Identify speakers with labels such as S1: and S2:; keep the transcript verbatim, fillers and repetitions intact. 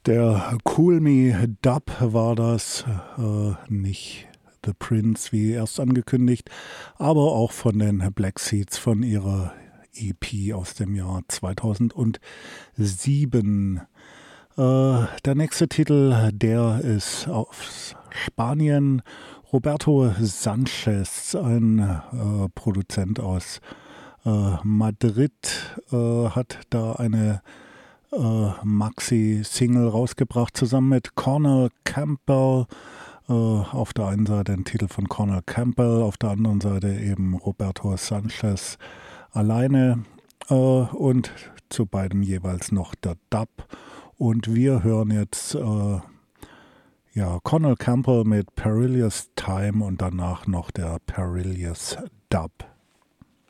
S1: Der Cool Me Dub war das, äh, nicht The Prince wie erst angekündigt, aber auch von den Black Seeds von ihrer E P aus dem Jahr zweitausendsieben. Äh, der nächste Titel, der ist aus Spanien. Roberto Sanchez, ein äh, Produzent aus äh, Madrid, äh, hat da eine äh, Maxi-Single rausgebracht, zusammen mit Cornel Campbell. Äh, auf der einen Seite ein Titel von Cornel Campbell, auf der anderen Seite eben Roberto Sanchez alleine äh, und zu beiden jeweils noch der Dub. Und wir hören jetzt äh, ja, Cornel Campbell mit Perilous Time und danach noch der Perilous Dub.